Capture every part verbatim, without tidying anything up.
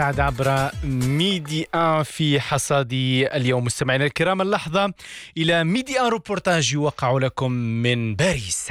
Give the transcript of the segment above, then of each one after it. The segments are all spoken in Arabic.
بعد عبر ميدي آن في حصاد اليوم. مستمعينا الكرام، اللحظة إلى ميدي آن روبورتاج يوقع لكم من باريس.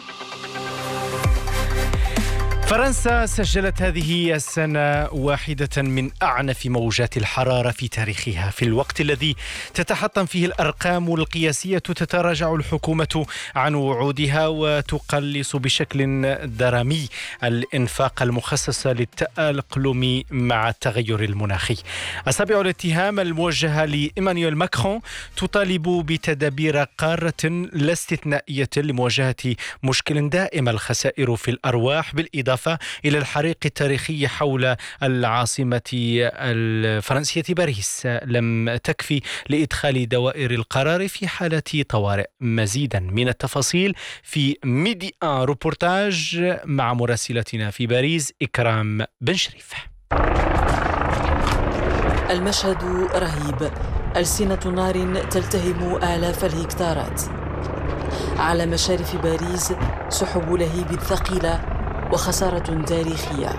فرنسا سجلت هذه السنة واحدة من أعنف موجات الحرارة في تاريخها، في الوقت الذي تتحطم فيه الأرقام القياسية. تتراجع الحكومة عن وعودها وتقلص بشكل درامي الإنفاق المخصص للتأقلم مع التغير المناخي. أصابع الاتهام الموجهة لإيمانويل ماكرون تطالب بتدابير قارة لا استثنائية لمواجهة مشكل دائم الخسائر في الأرواح، بالإضافة إلى الحريق التاريخي حول العاصمة الفرنسية باريس. لم تكفي لإدخال دوائر القرار في حالة طوارئ. مزيدا من التفاصيل في ميدي آن روبورتاج مع مراسلتنا في باريس إكرام بن شريف. المشهد رهيب، ألسنة نار تلتهم آلاف الهكتارات. على مشارف باريس سحب لهيب ثقيلة وخسارة تاريخية.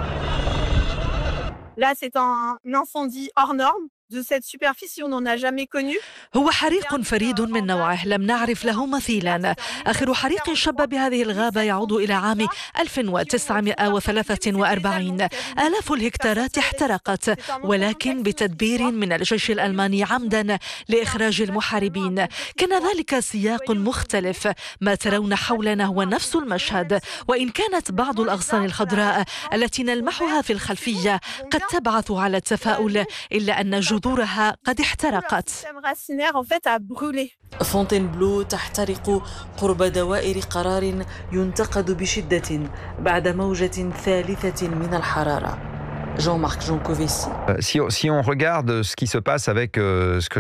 Là, c'est un incendie hors norme de cette superficie, on n'en a jamais connu. هو حريق فريد من نوعه لم نعرف له مثيلا. آخر حريق شب بهذه الغابة يعود إلى عام ألف وتسعمائة وثلاثة وأربعين. آلاف الهكتارات احترقت، ولكن بتدبير من الجيش الألماني عمدا لإخراج المحاربين. كان ذلك سياق مختلف. ما ترون حولنا هو نفس المشهد، وإن كانت بعض الأغصان الخضراء التي نلمحها في الخلفية قد تبعث على التفاؤل، إلا أن جذورها قد احترقت. فونتينبلو تحترق قرب دوائر قرار ينتقد بشدة بعد موجة ثالثة من الحرارة. Jean-Marc Jancovici. Si, si on regarde ce qui se passe avec euh, ce que